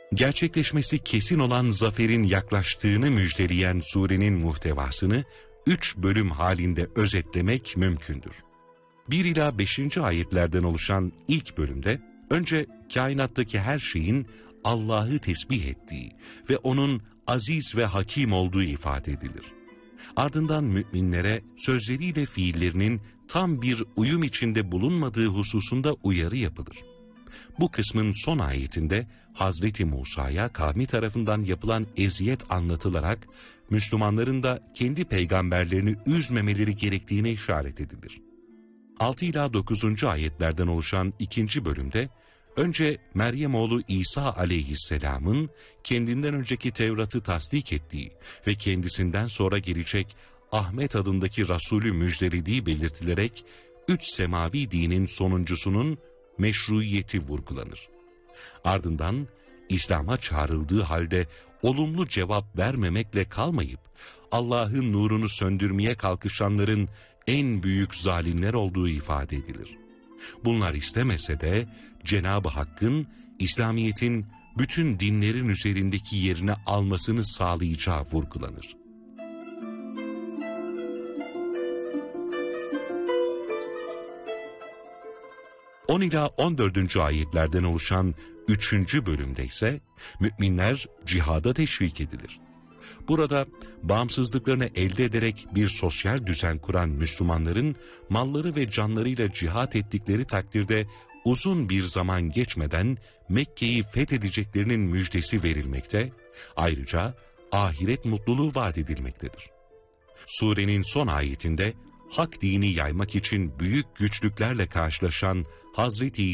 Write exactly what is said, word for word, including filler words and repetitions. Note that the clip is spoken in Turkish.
Gerçekleşmesi kesin olan zaferin yaklaştığını müjdeleyen surenin muhtevasını üç bölüm halinde özetlemek mümkündür. bir ila beşinci ayetlerden oluşan ilk bölümde önce kainattaki her şeyin Allah'ı tesbih ettiği ve O'nun aziz ve hakim olduğu ifade edilir. Ardından müminlere sözleriyle fiillerinin tam bir uyum içinde bulunmadığı hususunda uyarı yapılır. Bu kısmın son ayetinde Hazreti Musa'ya kavmi tarafından yapılan eziyet anlatılarak Müslümanların da kendi peygamberlerini üzmemeleri gerektiğine işaret edilir. altı ila dokuzuncu ayetlerden oluşan ikinci bölümde önce Meryem oğlu İsa aleyhisselamın kendinden önceki Tevrat'ı tasdik ettiği ve kendisinden sonra gelecek Ahmet adındaki Rasulü müjdelediği belirtilerek üç semavi dinin sonuncusunun meşruiyeti vurgulanır. Ardından İslam'a çağrıldığı halde olumlu cevap vermemekle kalmayıp Allah'ın nurunu söndürmeye kalkışanların en büyük zalimler olduğu ifade edilir. Bunlar istemese de Cenab-ı Hakk'ın İslamiyet'in bütün dinlerin üzerindeki yerini almasını sağlayacağı vurgulanır. on ila on dördüncü ayetlerden oluşan üçüncü bölümde ise müminler cihada teşvik edilir. Burada bağımsızlıklarını elde ederek bir sosyal düzen kuran Müslümanların malları ve canlarıyla cihat ettikleri takdirde uzun bir zaman geçmeden Mekke'yi fethedeceklerinin müjdesi verilmekte, ayrıca ahiret mutluluğu vaat edilmektedir. Surenin son ayetinde hak dini yaymak için büyük güçlüklerle karşılaşan Hazreti